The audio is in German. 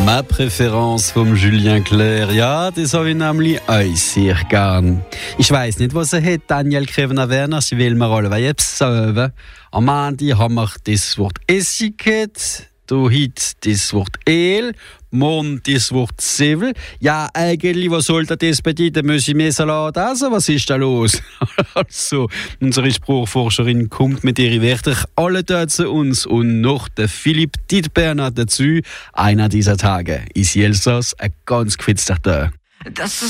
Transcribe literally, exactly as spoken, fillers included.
Ma Präferenz vom Julien Clerc, ja, das habe ich nämlich auch sehr gern. Ich weiss nicht, was er hat, Daniel Krevener-Werner, sie will mir alle etwas sagen. Am Ende haben wir das Wort Essig gehabt, heute das Wort El, morgen das Wort Zwiebel. Ja, eigentlich, was soll das bedeuten? Muss ich mehr Salat essen? Was ist da los? Also, unsere Sprachforscherin kommt mit ihren Wörtern alle da zu uns und noch der Philipp Dietberner dazu. Einer dieser Tage ist Elsass ein ganz gefitzter Tag.